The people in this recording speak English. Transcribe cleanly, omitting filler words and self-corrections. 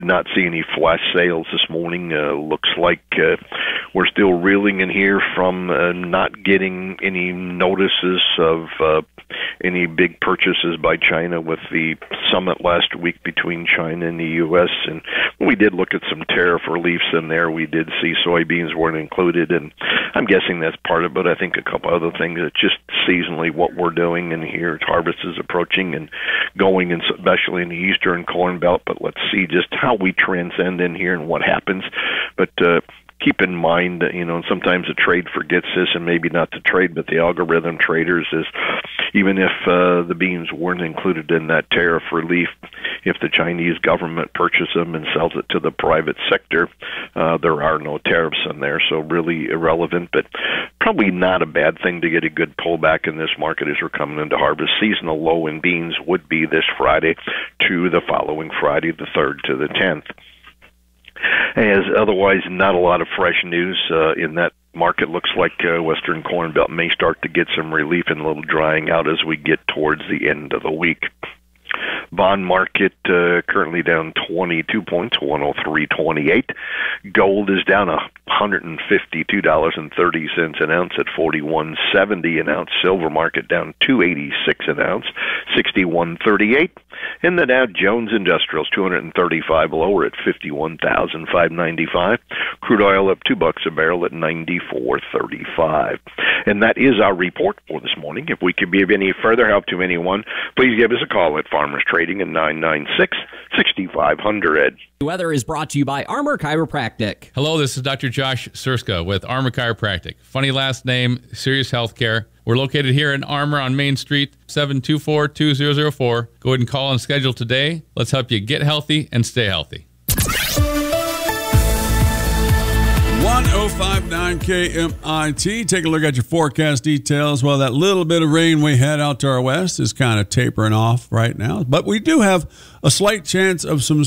not see any flash sales this morning. Looks like we're still reeling in here from not getting any notices of any big purchases by China with the summit last week between China and the U.S. And when we did look at some tariff reliefs in there, we did see soybeans weren't included, and I'm guessing that's part of it. But I think a couple other things. It's just seasonally what we're doing in here. Harvest is approaching and going, and especially in the eastern corn belt. But let's see just how we transcend in here and what happens. But keep in mind, sometimes the trade forgets this, and maybe not the trade, but the algorithm traders is, even if the beans weren't included in that tariff relief, if the Chinese government purchases them and sells it to the private sector, there are no tariffs in there, so really irrelevant, but probably not a bad thing to get a good pullback in this market as we're coming into harvest. Seasonal low in beans would be this Friday to the following Friday, the 3rd to the 10th. As otherwise, not a lot of fresh news in that market. Looks like Western Corn Belt may start to get some relief and a little drying out as we get towards the end of the week. Bond market currently down 22 points, 103.28. Gold is down $152.30 an ounce at 41.70 an ounce. Silver market down 286 an ounce, 61.38. And the Dow Jones Industrials 235 lower at 51,595. Crude oil up $2 a barrel at 94.35. And that is our report for this morning. If we could be of any further help to anyone, please give us a call at Farmers Trading at 996-6500. Weather is brought to you by Armor Chiropractic. Hello, this is Dr. Josh Surska with Armor Chiropractic. Funny last name, serious healthcare. We're located here in Armor on Main Street, 724-2004. Go ahead and call and schedule today. Let's help you get healthy and stay healthy. 1059 KMIT. Take a look at your forecast details. Well, that little bit of rain we had out to our west is kind of tapering off right now, but we do have a slight chance of some